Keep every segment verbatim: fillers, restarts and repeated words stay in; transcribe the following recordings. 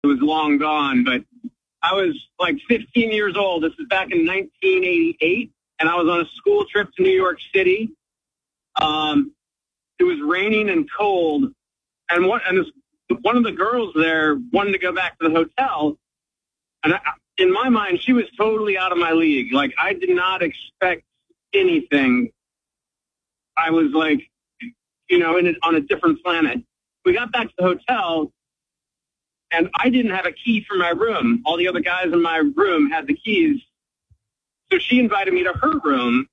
it was long gone, but I was like fifteen years old. This is back in nineteen eighty-eight, and I was on a school trip to New York City. Um, it was raining and cold, and what and this, one of the girls there wanted to go back to the hotel, and I, in my mind, she was totally out of my league. Like, I did not expect anything. I was like, you know, in a, on a different planet. We got back to the hotel, and I didn't have a key for my room. All the other guys in my room had the keys. So she invited me to her room,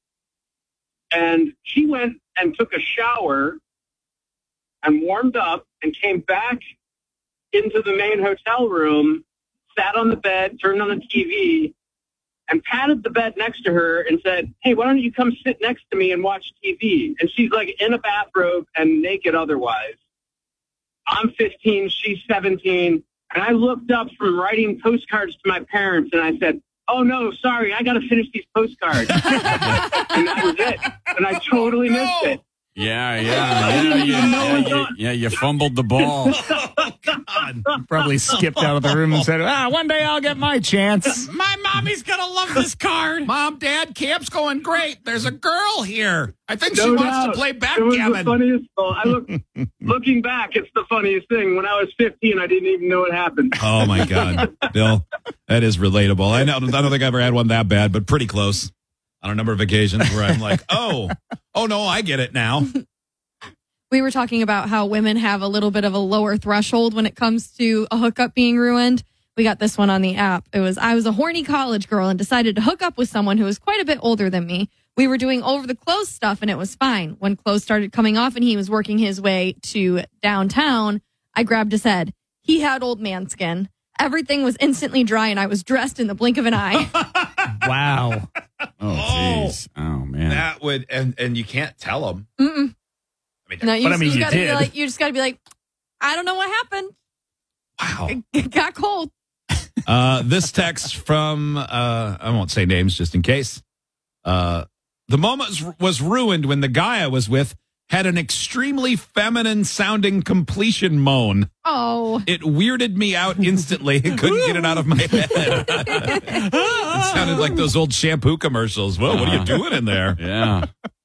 and she went and took a shower and warmed up and came back into the main hotel room, sat on the bed, turned on the T V, and patted the bed next to her and said, hey, why don't you come sit next to me and watch T V? And she's like in a bathrobe and naked otherwise. I'm fifteen, she's seventeen. And I looked up from writing postcards to my parents, and I said, oh, no, sorry, I got to finish these postcards. And that was it. And I totally missed it. Yeah, yeah, yeah, yeah, yeah, yeah, yeah, you fumbled the ball. Oh, God. Probably skipped out of the room and said, ah, one day I'll get my chance. My mommy's going to love this card. Mom, Dad, camp's going great. There's a girl here. I think No she wants doubt. to play It was backgammon. the funniest. Well, I look, looking back, it's the funniest thing. When I was fifteen, I didn't even know it happened. Oh, my God. Bill, that is relatable. I, know, I don't think I ever had one that bad, but pretty close on a number of occasions where I'm like, oh, oh, no, I get it now. We were talking about how women have a little bit of a lower threshold when it comes to a hookup being ruined. We got this one on the app. It was, I was a horny college girl and decided to hook up with someone who was quite a bit older than me. We were doing over the clothes stuff and it was fine. When clothes started coming off and he was working his way to downtown, I grabbed his head. He had old man skin. Everything was instantly dry and I was dressed in the blink of an eye. Wow. Oh, jeez. Oh, man. That would, and, and you can't tell them. Mm-mm. I mean, No, you but I just, mean, you you gotta be did. like, you just got to be like, I don't know what happened. wow. It got cold. Uh, this text from, uh, I won't say names just in case. Uh, the moment was ruined when the guy I was with had an extremely feminine sounding completion moan. Oh. It weirded me out instantly. I couldn't get it out of my head. It sounded like those old shampoo commercials. Whoa, what are you doing in there? Yeah.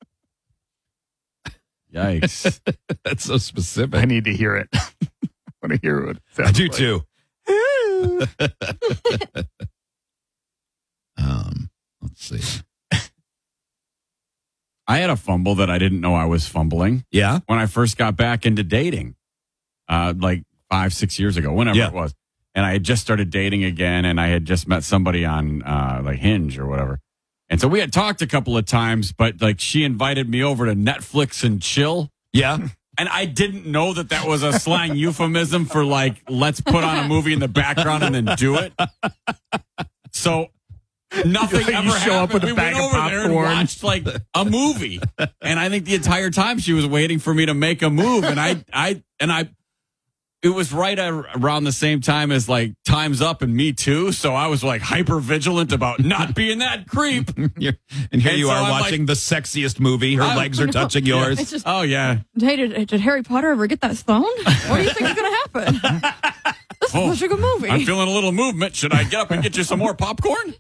Yikes. That's so specific. I need to hear it. I want to hear what it sounds I do like. too. um, let's see. I had a fumble that I didn't know I was fumbling Yeah. when I first got back into dating, uh, like five, six years ago, whenever Yeah. it was. And I had just started dating again, and I had just met somebody on uh, like Hinge or whatever. And so we had talked a couple of times, but like she invited me over to Netflix and chill. Yeah. And I didn't know that that was a slang euphemism for like, let's put on a movie in the background and then do it. So nothing You ever show up happened. with a we bag went of over there and popcorn. watched like a movie. And I think the entire time she was waiting for me to make a move. And I, I, and I, it was right around the same time as like Time's Up and Me Too. So I was like hyper vigilant about not being that creep. You're- and here And you so are I'm watching like- the sexiest movie. Her I- legs are touching yours. It's just, Oh, yeah. hey, did, did Harry Potter ever get that stone? What do you think is going to happen? This is Oh, such a good movie. I'm feeling a little movement. Should I get up and get you some more popcorn?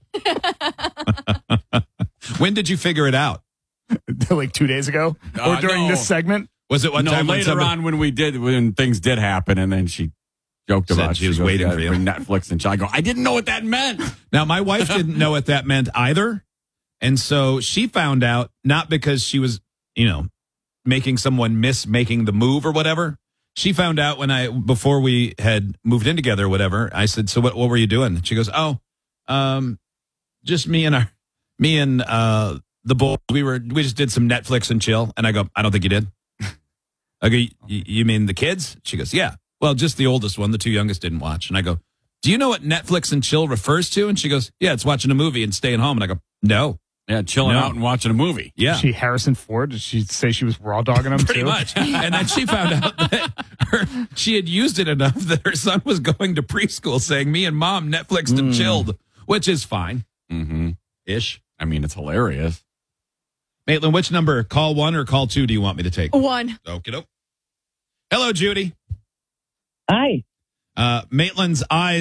When did you figure it out? Like two days ago? Uh, or during no. this segment? Was it one no, time when later somebody- on when we did, when things did happen, and then she joked Said about she was goes, waiting yeah, for you. Netflix, and I go, I didn't know what that meant. Now, my wife didn't know what that meant either. And so she found out not because she was, you know, making someone miss making the move or whatever. She found out when I, before we had moved in together or whatever, I said, so what, what were you doing? She goes, oh, um, just me and our, me and, uh, the boys, we were, we just did some Netflix and chill. And I go, I don't think you did. I go, you mean the kids? She goes, yeah. Well, just the oldest one. The two youngest didn't watch. And I go, do you know what Netflix and chill refers to? And she goes, yeah, it's watching a movie and staying home. And I go, no. Yeah, chilling No. out and watching a movie. Yeah. Is she Harrison Ford? Did she say she was raw dogging him Pretty too? much. And then she found out that her, she had used it enough that her son was going to preschool saying, me and mom Netflixed and chilled, which is fine. Mm-hmm. Ish. I mean, it's hilarious. Maitland, which number, call one or call two, do you want me to take? One. Okie doke. Hello, Judy. Hi. Uh, Maitland's eyes